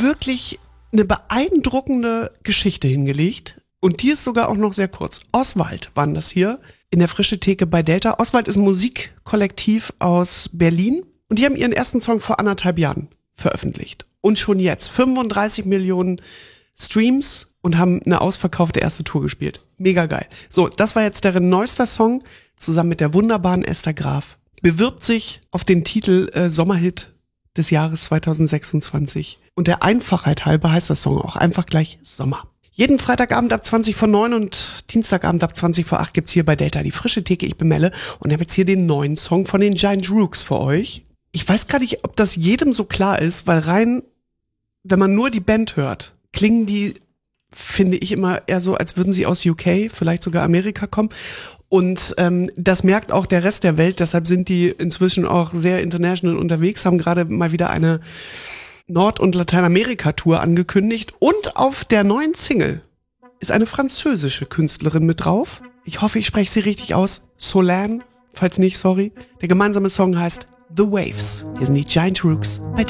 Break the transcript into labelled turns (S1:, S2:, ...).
S1: wirklich eine beeindruckende Geschichte hingelegt. Und die ist sogar auch noch sehr kurz. Oswald waren das hier in der Frische Theke bei Delta. Oswald ist ein Musikkollektiv aus Berlin. Und die haben ihren ersten Song vor 1,5 Jahren veröffentlicht. Und schon jetzt 35 Millionen Streams und haben eine ausverkaufte erste Tour gespielt. Mega geil. So, das war jetzt deren neuester Song, zusammen mit der wunderbaren Esther Graf. Bewirbt sich auf den Titel Sommerhit des Jahres 2026. Und der Einfachheit halber heißt das Song auch einfach gleich Sommer. Jeden Freitagabend ab 20:09 und Dienstagabend ab 20:08 gibt's hier bei Delta die Frische Theke. Ich bin Melle und habe jetzt hier den neuen Song von den Giant Rooks für euch. Ich weiß gar nicht, ob das jedem so klar ist, weil rein, wenn man nur die Band hört, klingen die, finde ich, immer eher so, als würden sie aus UK, vielleicht sogar Amerika kommen. Und das merkt auch der Rest der Welt, deshalb sind die inzwischen auch sehr international unterwegs, haben gerade mal wieder eine Nord- und Lateinamerika-Tour angekündigt. Und auf der neuen Single ist eine französische Künstlerin mit drauf. Ich hoffe, ich spreche sie richtig aus. Solane, falls nicht, sorry. Der gemeinsame Song heißt The Waves. Hier sind die Giant Rooks bei